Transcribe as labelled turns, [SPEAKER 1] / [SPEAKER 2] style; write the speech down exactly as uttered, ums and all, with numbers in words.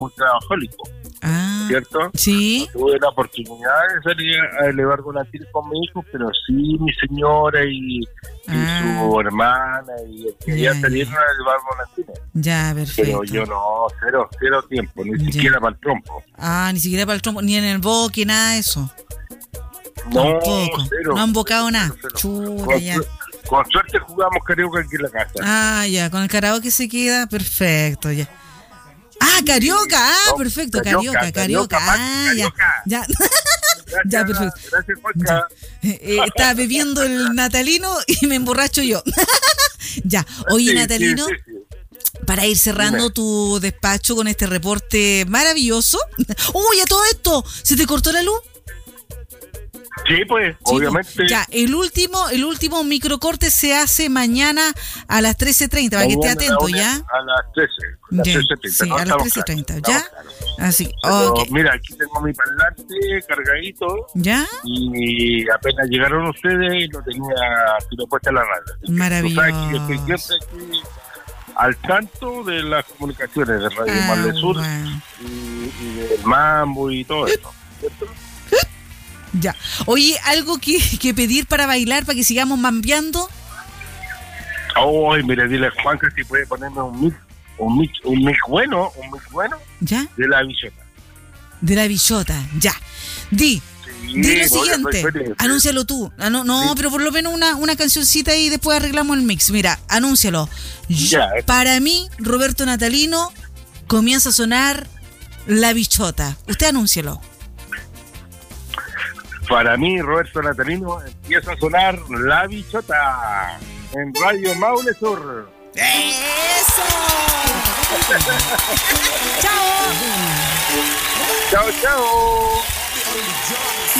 [SPEAKER 1] muy trabajólico,
[SPEAKER 2] Ah,
[SPEAKER 1] ¿cierto?
[SPEAKER 2] sí.
[SPEAKER 1] No tuve la oportunidad de salir a elevar volantines con mi hijo, pero sí mi señora y, y
[SPEAKER 2] Ah.
[SPEAKER 1] su hermana y el que ya
[SPEAKER 2] Ya,
[SPEAKER 1] salieron
[SPEAKER 2] ya.
[SPEAKER 1] a elevar volantines.
[SPEAKER 2] Ya, perfecto.
[SPEAKER 1] Pero yo no, cero, cero tiempo, ni
[SPEAKER 2] Ya.
[SPEAKER 1] siquiera para el trompo.
[SPEAKER 2] Ah, ni siquiera para el trompo, ni en el boque, nada de eso.
[SPEAKER 1] No,
[SPEAKER 2] Tampoco.
[SPEAKER 1] cero.
[SPEAKER 2] No han bocado
[SPEAKER 1] Cero,
[SPEAKER 2] nada.
[SPEAKER 1] cero.
[SPEAKER 2] Chuta,
[SPEAKER 1] Con,
[SPEAKER 2] ya.
[SPEAKER 1] su- con suerte jugamos karaoke aquí en la casa.
[SPEAKER 2] Ah, ya, con el karaoke se queda, perfecto, ya. Ah, carioca, ah,
[SPEAKER 1] No,
[SPEAKER 2] perfecto,
[SPEAKER 1] carioca,
[SPEAKER 2] carioca, carioca,
[SPEAKER 1] carioca,
[SPEAKER 2] ah,
[SPEAKER 1] carioca.
[SPEAKER 2] ya, ya.
[SPEAKER 1] Gracias,
[SPEAKER 2] Ya, perfecto.
[SPEAKER 1] Gracias,
[SPEAKER 2] Ya.
[SPEAKER 1] Juanca.
[SPEAKER 2] Eh, eh, estaba bebiendo el natalino y me emborracho yo. Ya, oye,
[SPEAKER 1] Sí,
[SPEAKER 2] Natalino,
[SPEAKER 1] sí, sí, sí.
[SPEAKER 2] para ir cerrando
[SPEAKER 1] Dime.
[SPEAKER 2] tu despacho con este reporte maravilloso. Uy, a todo esto, ¿se te cortó la luz?
[SPEAKER 1] Sí, pues,
[SPEAKER 2] Sí,
[SPEAKER 1] obviamente.
[SPEAKER 2] pues. Ya, el último, el último microcorte se hace mañana a las trece treinta, para que esté
[SPEAKER 1] Mañana
[SPEAKER 2] atento,
[SPEAKER 1] a la
[SPEAKER 2] ¿ya?
[SPEAKER 1] una- A las trece. A las
[SPEAKER 2] Ya,
[SPEAKER 1] trece treinta.
[SPEAKER 2] sí,
[SPEAKER 1] no,
[SPEAKER 2] a las
[SPEAKER 1] estamos
[SPEAKER 2] trece treinta,
[SPEAKER 1] claros,
[SPEAKER 2] ¿ya?
[SPEAKER 1] estamos claros.
[SPEAKER 2] Así,
[SPEAKER 1] Pero,
[SPEAKER 2] ok.
[SPEAKER 1] mira, aquí tengo mi parlante cargadito
[SPEAKER 2] ¿Ya?
[SPEAKER 1] y apenas llegaron ustedes lo tenía tiro puesta en la radio. Así que
[SPEAKER 2] Maravilloso.
[SPEAKER 1] tú sabes que yo estoy siempre aquí al tanto de las comunicaciones de Radio
[SPEAKER 2] Ah,
[SPEAKER 1] Mar del Sur
[SPEAKER 2] bueno.
[SPEAKER 1] y, y del Mambo y todo eso. ¿Cierto?
[SPEAKER 2] Ya. Oye, ¿algo que, que pedir para bailar, para que sigamos mambeando?
[SPEAKER 1] Ay, mire, dile a Juanca si puede ponerme un mix, un mix, un mix bueno, un mix bueno
[SPEAKER 2] ¿Ya?
[SPEAKER 1] de la billota.
[SPEAKER 2] De la billota, ya. Di,
[SPEAKER 1] Sí,
[SPEAKER 2] di lo
[SPEAKER 1] no, yo soy
[SPEAKER 2] siguiente,
[SPEAKER 1] feliz.
[SPEAKER 2] anúncialo tú. Ah, no, no
[SPEAKER 1] Sí.
[SPEAKER 2] pero por lo menos una, una cancioncita y después arreglamos el mix. Mira, anúncialo.
[SPEAKER 1] Ya.
[SPEAKER 2] Para mí, Roberto Natalino, comienza a sonar la bichota. Usted anúncialo.
[SPEAKER 1] Para mí, Roberto Natalino, empieza a sonar la bichota en Radio Maule Sur.
[SPEAKER 2] ¡Eso! ¡Chao!
[SPEAKER 1] Chao, chao.